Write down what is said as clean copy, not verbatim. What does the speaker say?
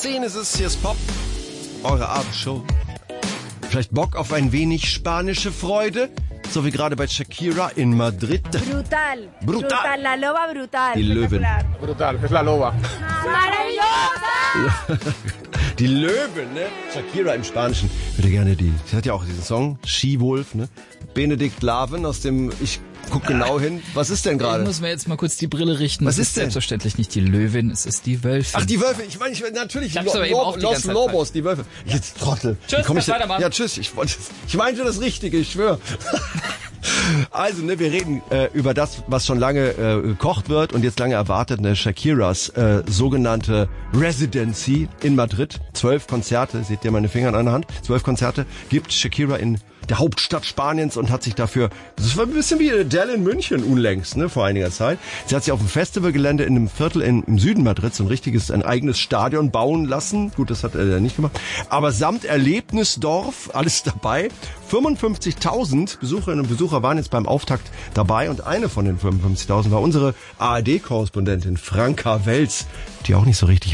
10 ist es, hier ist Pop, eure Abendshow. Vielleicht Bock auf ein wenig spanische Freude? So wie gerade bei Shakira in Madrid. Brutal. Brutal. La loba brutal. Die Löwen. Brutal, es la loba. Maravillosa. Die Löwen, ne? Shakira im Spanischen. Ich würde gerne sie hat ja auch diesen Song, She-Wolf, ne? Benedikt Laven aus dem, ich guck genau hin. Was ist denn Ich gerade? muss mir jetzt mal kurz die Brille richten. Was Es ist denn? Selbstverständlich nicht die Löwin, es ist die Wölfin. Ach, die Wölfe. Ich meine, natürlich, Ich hab's aber eben auch die Los ganze Zeit Lobos, die Wölfe. Jetzt Trottel. Tschüss, Wie komm ich mach weiter, Mann. Ja, tschüss. Ich meinte das Richtige, ich schwöre. Also, ne, wir reden über das, was schon lange gekocht wird und jetzt lange erwartet, ne, Shakiras sogenannte Residency in Madrid. 12 Konzerte, seht ihr meine Finger an einer Hand? 12 Konzerte gibt Shakira in der Hauptstadt Spaniens und hat sich dafür, das war ein bisschen wie Adele in München unlängst, ne, vor einiger Zeit. Sie hat sich auf dem Festivalgelände in einem Viertel im Süden Madrids ein eigenes Stadion bauen lassen. Gut, das hat er nicht gemacht. Aber samt Erlebnisdorf, alles dabei. 55.000 Besucherinnen und Besucher waren jetzt beim Auftakt dabei und eine von den 55.000 war unsere ARD-Korrespondentin Franka Welz, die auch nicht so richtig